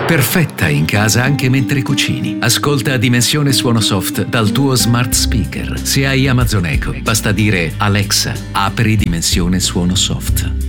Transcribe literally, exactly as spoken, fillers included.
Perfetta in casa anche mentre cucini. Ascolta Dimensione Suono Soft dal tuo smart speaker. Se hai Amazon Echo, basta dire Alexa, apri Dimensione Suono Soft.